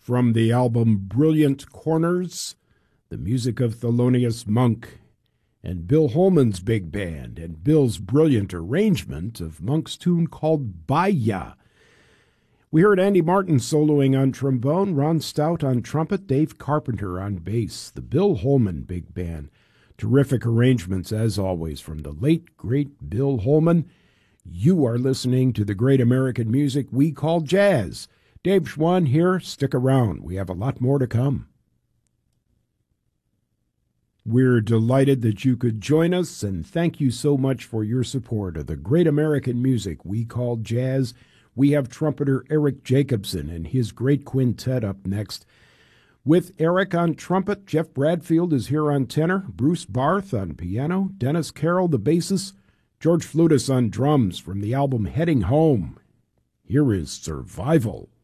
From the album Brilliant Corners, the music of Thelonious Monk and Bill Holman's big band, and Bill's brilliant arrangement of Monk's tune called Baya. We heard Andy Martin soloing on trombone, Ron Stout on trumpet, Dave Carpenter on bass, the Bill Holman big band. Terrific arrangements, as always, from the late, great Bill Holman. You are listening to the great American music we call jazz. Dave Schwann here. Stick around. We have a lot more to come. We're delighted that you could join us, and thank you so much for your support of the great American music we call jazz. We have trumpeter Eric Jacobson and his great quintet up next. With Eric on trumpet, Jeff Bradfield is here on tenor, Bruce Barth on piano, Dennis Carroll, the bassist, George Flutis on drums from the album Heading Home. Here is Survival.